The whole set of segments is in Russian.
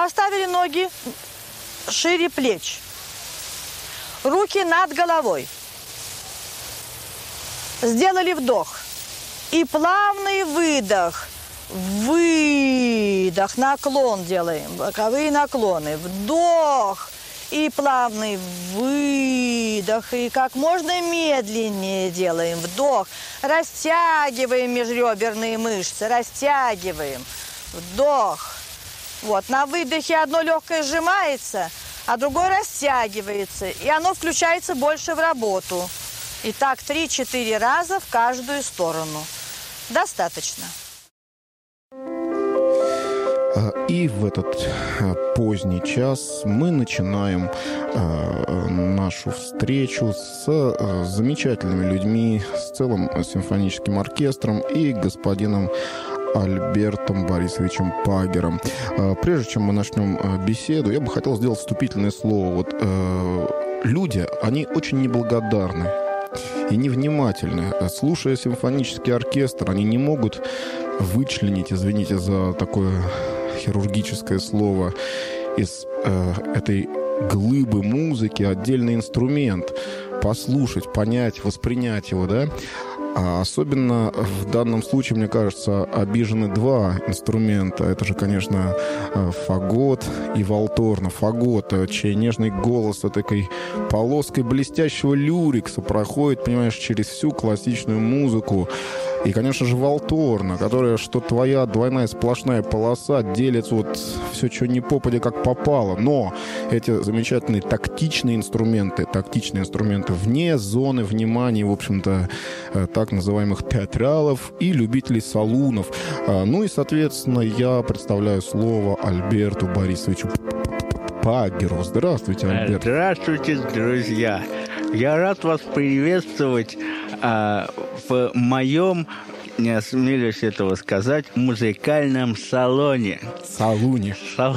Расставили ноги шире плеч. Руки над головой. Сделали вдох. И плавный выдох. Выдох. Наклон делаем. Боковые наклоны. Вдох. И плавный выдох. И как можно медленнее делаем. Вдох. Растягиваем межреберные мышцы. Растягиваем. Вдох. Вот. На выдохе одно легкое сжимается, а другое растягивается. И оно включается больше в работу. И так 3-4 раза в каждую сторону. Достаточно. И в этот поздний час мы начинаем нашу встречу с замечательными людьми, с целым симфоническим оркестром и господином Альбертом Борисовичем Пагером. Прежде чем мы начнем беседу, я бы хотел сделать вступительное слово. Вот, люди, они очень неблагодарны и невнимательны. Слушая симфонический оркестр, они не могут вычленить, извините за такое хирургическое слово, из этой глыбы музыки отдельный инструмент, послушать, понять, воспринять его, да? А особенно в данном случае, мне кажется, обижены два инструмента. Это же, конечно, фагот и валторна. Фагот, чей нежный голос такой полоской блестящего люрикса проходит, понимаешь, через всю классичную музыку. И, конечно же, валторна, которая, что твоя двойная сплошная полоса, делится вот все, что ни попадя, как попало. Но эти замечательные тактичные инструменты вне зоны внимания, в общем-то, так называемых театралов и любителей салунов. Ну и, соответственно, я представляю слово Альберту Борисовичу Пагеру. Здравствуйте, Альберт. Здравствуйте, друзья. Я рад вас приветствовать в моем, не осмелюсь этого сказать, музыкальном салоне. Салуне.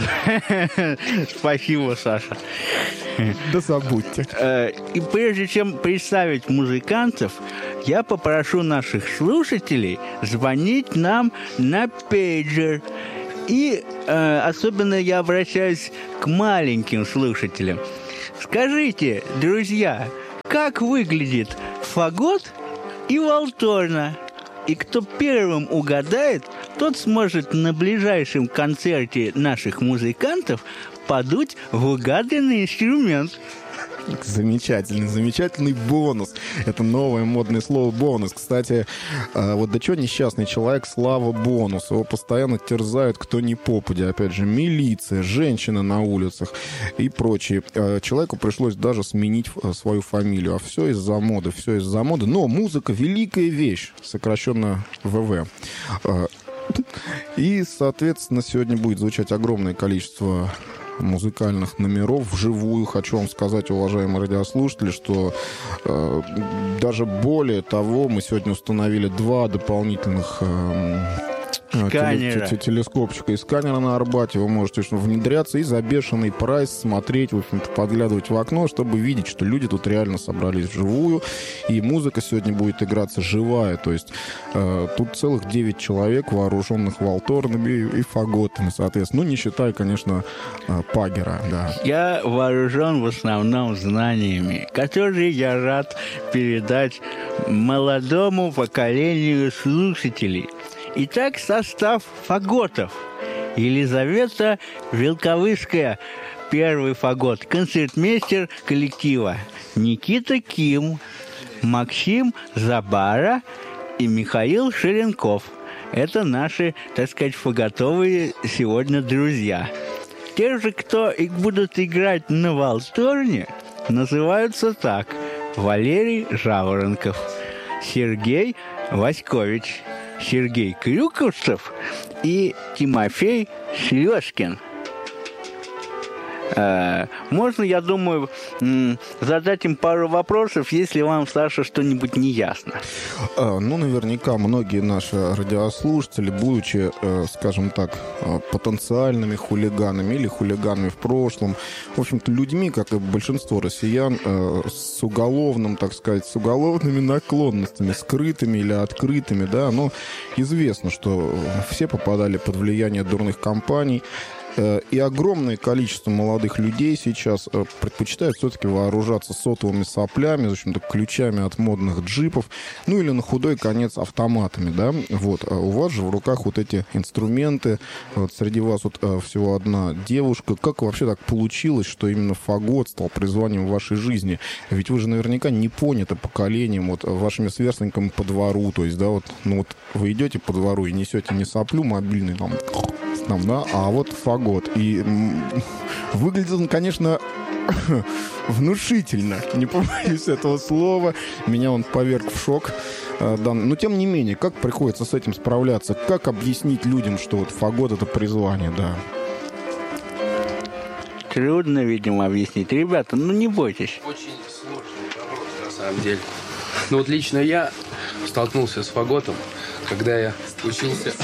Спасибо, Саша. Да забудьте. И прежде чем представить музыкантов, я попрошу наших слушателей звонить нам на пейджер. И особенно я обращаюсь к маленьким слушателям. Скажите, друзья, как выглядит фагот и валторна? И кто первым угадает, тот сможет на ближайшем концерте наших музыкантов подуть в угаданный инструмент. Замечательный бонус. Это новое модное слово «бонус». Кстати, вот до чего несчастный человек, слава бонус. Его постоянно терзают кто ни попадя. Опять же, милиция, женщины на улицах и прочее. Человеку пришлось даже сменить свою фамилию. А все из-за моды, Но музыка — великая вещь, сокращенно ВВ. И, соответственно, сегодня будет звучать огромное количество музыкальных номеров вживую. Хочу вам сказать, уважаемые радиослушатели, что даже более того, мы сегодня установили 2 дополнительных телескопчика и сканера на Арбате. Вы можете внедряться и за бешеный прайс смотреть, в общем-то, подглядывать в окно, чтобы видеть, что люди тут реально собрались вживую. И музыка сегодня будет играться живая. То есть тут целых 9 человек, вооруженных валторнами и фаготами, соответственно. Ну, не считая, конечно, Пагера. Да. Я вооружен в основном знаниями, которые я рад передать молодому поколению слушателей. Итак, состав фаготов. Елизавета Велковыская, первый фагот, концертмейстер коллектива. Никита Ким, Максим Забара и Михаил Шеренков. Это наши, так сказать, фаготовые сегодня друзья. Те же, кто и будут играть на валторне, называются так: Валерий Жаворонков, Сергей Васькович, Сергей Крюковцев и Тимофей Слезкин. Можно, я думаю, задать им пару вопросов, если вам, Саша, что-нибудь не ясно. Ну, наверняка многие наши радиослушатели, будучи, скажем так, потенциальными хулиганами или хулиганами в прошлом, в общем-то, людьми, как и большинство россиян, с уголовным, так сказать, с уголовными наклонностями, скрытыми или открытыми, да, но известно, что все попадали под влияние дурных компаний. И огромное количество молодых людей сейчас предпочитают все-таки вооружаться сотовыми соплями, в общем-то, ключами от модных джипов, ну или на худой конец автоматами, да. Вот. А у вас же в руках вот эти инструменты, вот среди вас вот всего одна девушка. Как вообще так получилось, что именно фагот стал призванием в вашей жизни? Ведь вы же наверняка не поняты поколением, вот вашими сверстниками по двору, то есть, да, вот, ну вот вы идете по двору и несете не соплю мобильный там, да, а вот фагот. И выглядит он, конечно, внушительно, не побоюсь этого слова. Меня он поверг в шок. Но тем не менее, как приходится с этим справляться? Как объяснить людям, что вот фагот — это призвание, да? Трудно, видимо, объяснить. Ребята, ну не бойтесь. Очень сложный вопрос, на самом деле. Ну вот лично я столкнулся с фаготом, когда я учился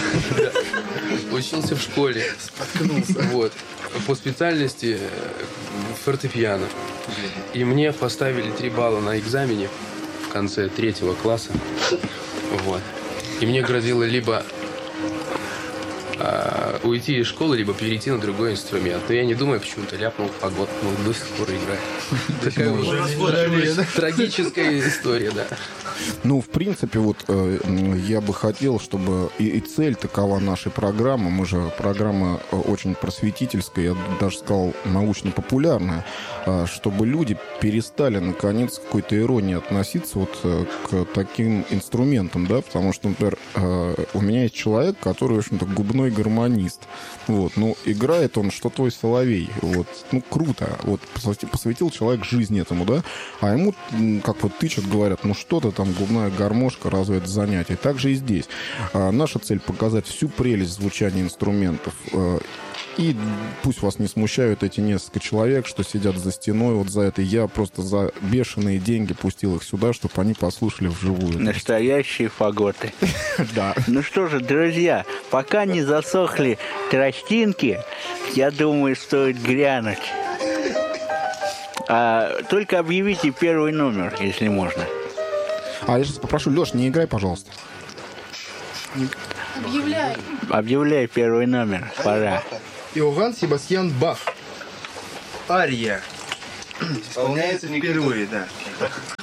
в школе. Вот. По специальности фортепиано. И мне поставили 3 балла на экзамене в конце 3 класса. Вот. И мне грозило либо уйти из школы, либо перейти на другой инструмент. Но я не думаю, почему-то ляпнул фагот. Ну, до сих пор играю. Такая уже трагическая история, да. Ну, в принципе, вот я бы хотел, чтобы и цель такова нашей программы. Мы же программа очень просветительская, я даже сказал, научно-популярная, чтобы люди перестали, наконец, с какой-то иронией относиться вот к таким инструментам, да, потому что, например, у меня есть человек, который, в общем-то, губной гармонист. Вот, ну, играет он, что твой соловей. Вот, ну, круто. Вот, посвятил человек жизни этому, да, а ему, как вот тычут, говорят, ну, что-то там, губная гармошка, разве это занятие? Так же и здесь. Наша цель — показать всю прелесть звучания инструментов. И пусть вас не смущают эти несколько человек, что сидят за стеной вот за это. Я просто за бешеные деньги пустил их сюда, чтобы они послушали вживую. Настоящие фаготы. Да. Ну что же, друзья, пока не засохли тростинки, я думаю, стоит грянуть. Только объявите первый номер, если можно. Я сейчас попрошу, Леш, не играй, пожалуйста. Объявляй первый номер, пора. Иоганн Себастьян Бах. Ария. Исполняется впервые, да.